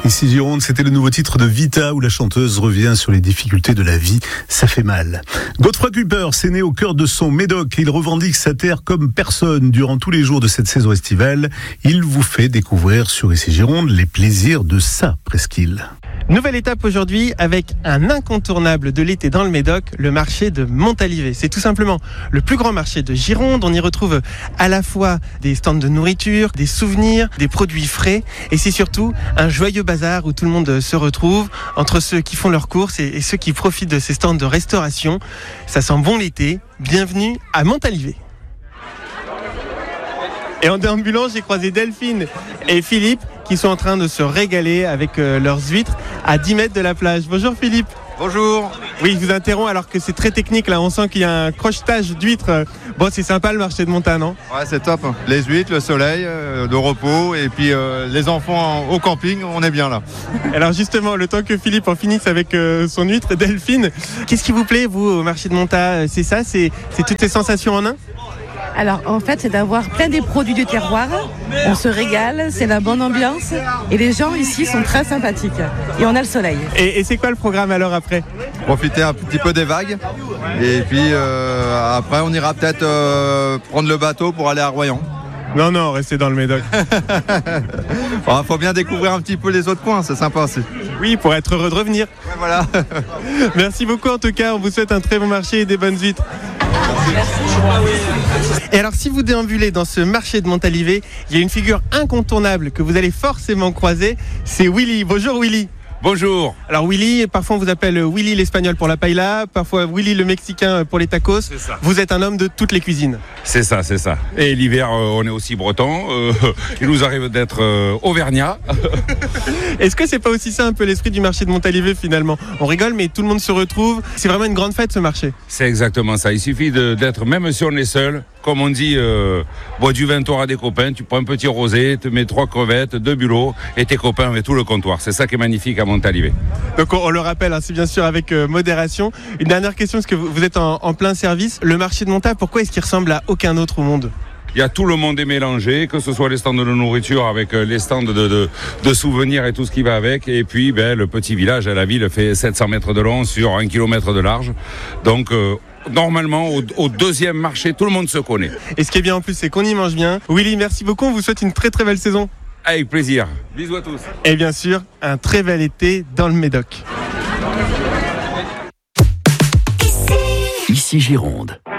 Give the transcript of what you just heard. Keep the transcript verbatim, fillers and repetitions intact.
Ici Gironde, c'était le nouveau titre de Vita où la chanteuse revient sur les difficultés de la vie. Ça fait mal. Godefroy Kuiper s'est né au cœur de son Médoc et il revendique sa terre comme personne. Durant tous les jours de cette saison estivale, il vous fait découvrir sur Ici Gironde les plaisirs de sa presqu'île. Nouvelle étape aujourd'hui avec un incontournable de l'été dans le Médoc, le marché de Montalivet. C'est tout simplement le plus grand marché de Gironde. On y retrouve à la fois des stands de nourriture, des souvenirs, des produits frais et c'est surtout un joyeux bazar où tout le monde se retrouve entre ceux qui font leurs courses et ceux qui profitent de ces stands de restauration. Ça sent bon l'été. Bienvenue à Montalivet. Et en déambulant, j'ai croisé Delphine et Philippe qui sont en train de se régaler avec euh, leurs huîtres à dix mètres de la plage. Bonjour Philippe. Bonjour. Oui, je vous interromps alors que c'est très technique là. On sent qu'il y a un crochetage d'huîtres. Bon, c'est sympa le marché de Monta, non ? Ouais, c'est top. Les huîtres, le soleil, euh, le repos et puis euh, les enfants au camping, on est bien là. Alors justement, le temps que Philippe en finisse avec euh, son huître, Delphine, qu'est-ce qui vous plaît vous au marché de Monta ? C'est ça, c'est, c'est toutes ces sensations en un ? Alors en fait c'est d'avoir plein des produits du terroir, on se régale, c'est la bonne ambiance et les gens ici sont très sympathiques et on a le soleil. Et, et c'est quoi le programme alors après ? Profiter un petit peu des vagues et puis euh, après on ira peut-être euh, prendre le bateau pour aller à Royan. Non, non, restez dans le Médoc. Il faut bien découvrir un petit peu les autres coins, c'est sympa aussi. Oui, pour être heureux de revenir. Ouais, voilà. Merci beaucoup en tout cas, on vous souhaite un très bon marché et des bonnes huîtres. Et alors si vous déambulez dans ce marché de Montalivet, il y a une figure incontournable que vous allez forcément croiser, c'est Willy. Bonjour Willy. Bonjour. Alors Willy, parfois on vous appelle Willy l'espagnol pour la paella, parfois Willy le mexicain pour les tacos. C'est ça. Vous êtes un homme de toutes les cuisines. C'est ça, c'est ça. Et l'hiver, euh, on est aussi breton. Euh, il nous arrive d'être euh, auvergnat. Est-ce que c'est pas aussi ça un peu l'esprit du marché de Montalivet finalement ? On rigole mais tout le monde se retrouve. C'est vraiment une grande fête ce marché. C'est exactement ça. Il suffit de, d'être, même si on est seul, comme on dit, euh, bois du vin, t'auras des copains, tu prends un petit rosé, tu mets trois crevettes, deux bulots et tes copains avec tout le comptoir. C'est ça qui est magnifique à Montalivet. Donc on, on le rappelle, hein, c'est bien sûr avec euh, modération. Une dernière question, parce que vous, vous êtes en, en plein service. Le marché de Monta, pourquoi est-ce qu'il ressemble à aucun autre au monde ? Il y a tout le monde est mélangé, que ce soit les stands de nourriture avec les stands de, de, de souvenirs et tout ce qui va avec. Et puis ben, le petit village à la ville fait sept cents mètres de long sur un kilomètre de large. Donc euh, normalement, au, au deuxième marché, tout le monde se connaît. Et ce qui est bien en plus, c'est qu'on y mange bien. Willy, merci beaucoup. On vous souhaite une très très belle saison. Avec plaisir. Bisous à tous. Et bien sûr, un très bel été dans le Médoc. Ici Gironde.